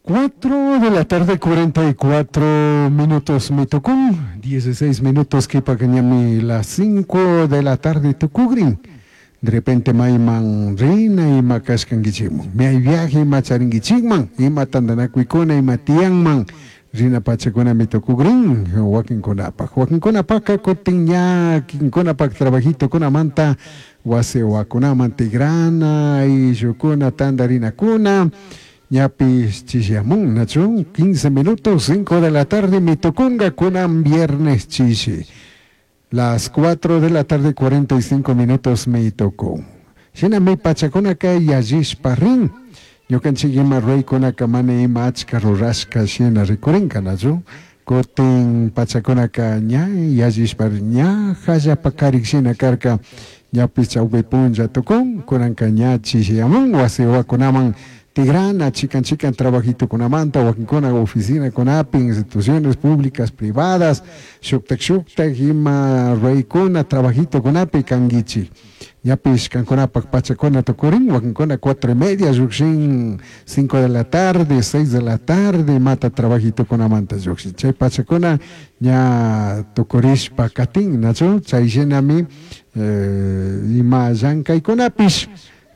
4 de la tarde, 44 minutos me tocó, 16 minutos que pagañami las 5 de la tarde tocugrin. De repente maiman reina y macascangichimo. Me hay viaje macharingichigman, y matandanacuicona y matiangman. Rina pachacona me tocugrin, Joaquín Conapac. Joaquín Conapac, cotiña, Conapac trabajito con amanta, guase wakuna mantigrana y yukuna tandarina kuna. Ñapis Chichiamun, Nacho, 15 minutos, 5 de la tarde, Mitocunga, Kunam, viernes Chichi. Las 4 de la tarde, 45 minutos, me tocó. Xena me pachaconaka y Ajish Parrin. Yo canchiguima rey con akamane y mach carrorasca xena ricorenca, Nacho. Coten pachaconaka ña y Ajish Parrin ña, Jaya Pakarik xena carca. Ñapis chaupe punja tocón, con ancaña Chichiamun, Wasewa Kunaman. Tigrana, chican, trabajito con amanta, huaquincona, oficina con API, instituciones públicas, privadas, shuktek, hima, reicona, trabajito con API, canguichi. Yapis, cancona, pachacona, tocorín, huaquincona, 4:30, yuxin, 5 de la tarde, 6 de la tarde, mata trabajito con amanta, yuxin. Chay pachacona, ya tocorish pacatín, nacho, chay mi, hima, yanca y con apis.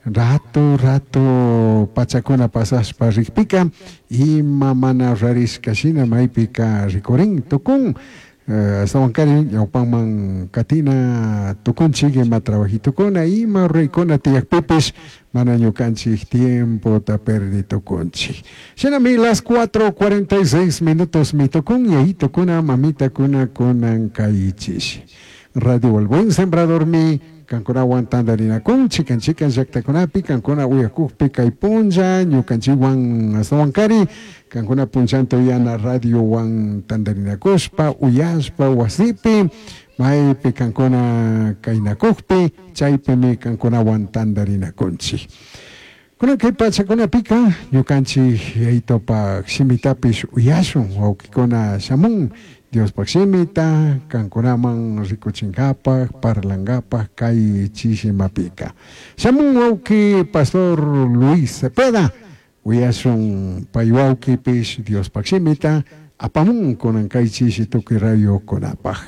Rato pachacona pasas para rikpika y mamana raris casina maipika ricorín tocón sawancari yaupangman katina tocón chigue ma trabajito con ahí ma reicona tiyak pepes manaño canchi tiempo ta perdi toconchi. Xenami las 4:46 minutos mi tocón y ahí tocona mamita kuna ancaichis. Radio El Buen Sembrador mi cancona aguantandarina con chican yakta conapi cancona uyakukpi kaipunja ñukanchiwan asawankari cancona punchanto yana radio wan tandarina cospa uyaspa wasipi maipi cancona kainakukpi chaypi mi cancona aguantandarina conchi kuna kay pachakuna pika ñukanchi yaytopa ximitapis uyasun wawkikuna shamun Dios paximita, canconaman ricochincapa, parlangapa, kai chichimapika. Shamun wauki Pastor Luis Cepeda, uyasun payuauki pis Dios paximita, apamun con kai chichituki rayo conapa.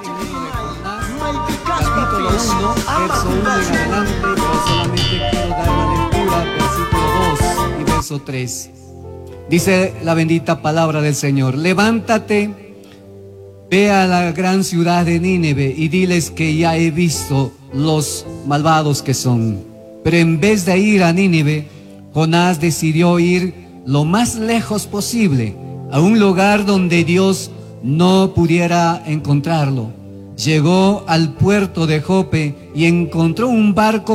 Capítulo 1, verso 1 en adelante, pero solamente quiero dar la lectura, versículo 2 y verso 3. Dice la bendita palabra del Señor: levántate, ve a la gran ciudad de Nínive y diles que ya he visto los malvados que son. Pero en vez de ir a Nínive, Jonás decidió ir lo más lejos posible, a un lugar donde Dios no pudiera encontrarlo. Llegó al puerto de Jope y encontró un barco